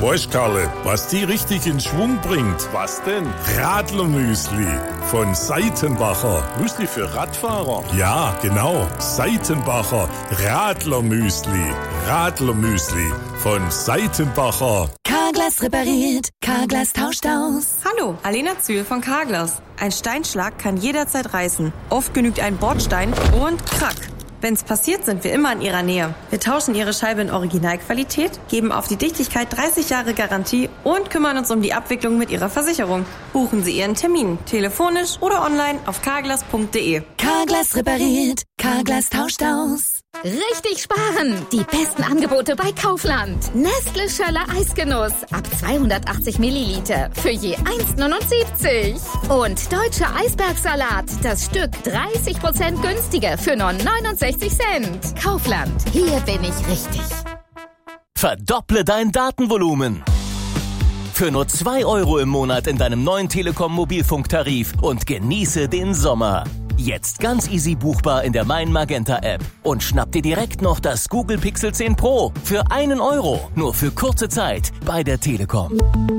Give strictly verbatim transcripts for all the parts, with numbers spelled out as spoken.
Weißt Karle, was die richtig in Schwung bringt? Was denn? Radlermüsli von Seitenbacher. Müsli für Radfahrer? Ja, genau. Seitenbacher Radlermüsli. Radlermüsli von Seitenbacher. Carglass repariert, Carglass tauscht aus. Hallo, Alena Zühl von Carglass. Ein Steinschlag kann jederzeit reißen. Oft genügt ein Bordstein und krack. Wenn's passiert, sind wir immer in Ihrer Nähe. Wir tauschen Ihre Scheibe in Originalqualität, geben auf die Dichtigkeit dreißig Jahre Garantie und kümmern uns um die Abwicklung mit Ihrer Versicherung. Buchen Sie Ihren Termin, telefonisch oder online auf carglass punkt de. Carglass repariert, Carglass tauscht aus. Richtig sparen! Die besten Angebote bei Kaufland. Nestle Schöller Eisgenuss ab zweihundertachtzig Milliliter für je eins neunundsiebzig. Und Deutscher Eisbergsalat, das Stück dreißig Prozent günstiger für nur neunundsechzig Cent. Kaufland, hier bin ich richtig. Verdopple dein Datenvolumen. Für nur zwei Euro im Monat in deinem neuen Telekom-Mobilfunktarif und genieße den Sommer. Jetzt ganz easy buchbar in der Mein Magenta App. Und schnapp dir direkt noch das Google Pixel zehn Pro für einen Euro. Nur für kurze Zeit bei der Telekom.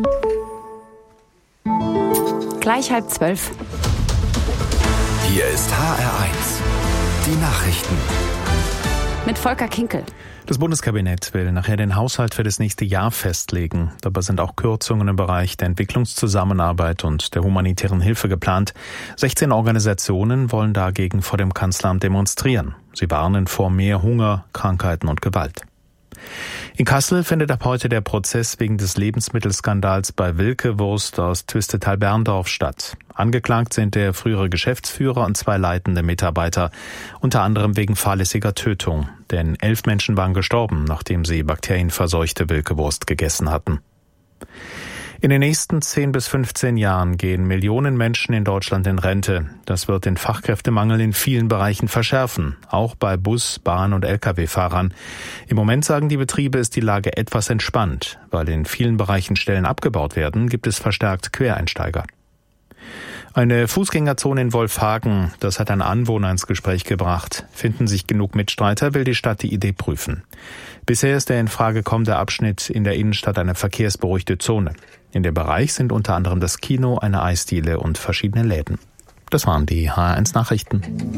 Gleich halb zwölf. Hier ist H R eins. Die Nachrichten. Mit Volker Kinkel. Das Bundeskabinett will nachher den Haushalt für das nächste Jahr festlegen. Dabei sind auch Kürzungen im Bereich der Entwicklungszusammenarbeit und der humanitären Hilfe geplant. sechzehn Organisationen wollen dagegen vor dem Kanzleramt demonstrieren. Sie warnen vor mehr Hunger, Krankheiten und Gewalt. In Kassel findet ab heute der Prozess wegen des Lebensmittelskandals bei Wilke Wurst aus Twistetal-Berndorf statt. Angeklagt sind der frühere Geschäftsführer und zwei leitende Mitarbeiter, unter anderem wegen fahrlässiger Tötung. Denn elf Menschen waren gestorben, nachdem sie bakterienverseuchte Wilke Wurst gegessen hatten. In den nächsten zehn bis fünfzehn Jahren gehen Millionen Menschen in Deutschland in Rente. Das wird den Fachkräftemangel in vielen Bereichen verschärfen, auch bei Bus-, Bahn- und L K W-Fahrern. Im Moment, sagen die Betriebe, ist die Lage etwas entspannt. Weil in vielen Bereichen Stellen abgebaut werden, gibt es verstärkt Quereinsteiger. Eine Fußgängerzone in Wolfhagen, das hat ein Anwohner ins Gespräch gebracht. Finden sich genug Mitstreiter, will die Stadt die Idee prüfen. Bisher ist der in Frage kommende Abschnitt in der Innenstadt eine verkehrsberuhigte Zone. In dem Bereich sind unter anderem das Kino, eine Eisdiele und verschiedene Läden. Das waren die H R eins Nachrichten.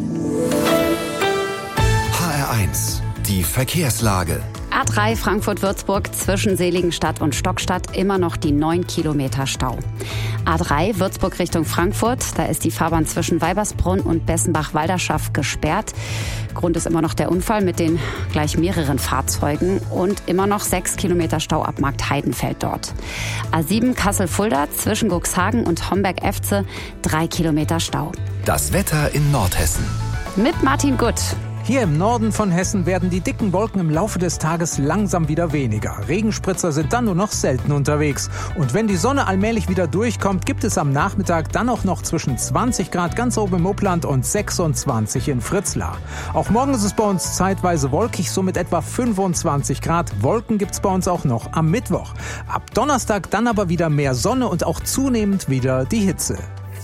H R eins, die Verkehrslage. A drei Frankfurt-Würzburg zwischen Seligenstadt und Stockstadt immer noch die neun Kilometer Stau. A drei Würzburg Richtung Frankfurt, da ist die Fahrbahn zwischen Weibersbrunn und Bessenbach-Walderschaft gesperrt. Grund ist immer noch der Unfall mit den gleich mehreren Fahrzeugen und immer noch sechs Kilometer Stau ab Markt Heidenfeld dort. A sieben Kassel-Fulda zwischen Cuxhagen und Homberg-Efze, drei Kilometer Stau. Das Wetter in Nordhessen. Mit Martin Gutt. Hier im Norden von Hessen werden die dicken Wolken im Laufe des Tages langsam wieder weniger. Regenspritzer sind dann nur noch selten unterwegs. Und wenn die Sonne allmählich wieder durchkommt, gibt es am Nachmittag dann auch noch zwischen zwanzig Grad ganz oben im Upland und sechsundzwanzig in Fritzlar. Auch morgen ist es bei uns zeitweise wolkig, so mit etwa fünfundzwanzig Grad. Wolken gibt's bei uns auch noch am Mittwoch. Ab Donnerstag dann aber wieder mehr Sonne und auch zunehmend wieder die Hitze.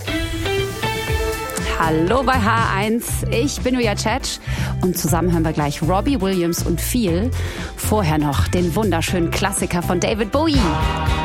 Hallo bei H eins, ich bin Julia Tschetsch und zusammen hören wir gleich Robbie Williams und Feel. Vorher noch den wunderschönen Klassiker von David Bowie.